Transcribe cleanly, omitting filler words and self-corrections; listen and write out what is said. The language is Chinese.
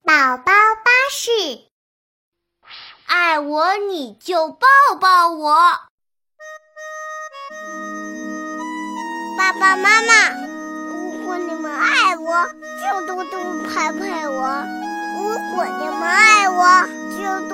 宝宝巴士， 爱我你就抱抱我。 爸爸妈妈，如果你们爱我，就多多拍拍我；如果你们爱我，就多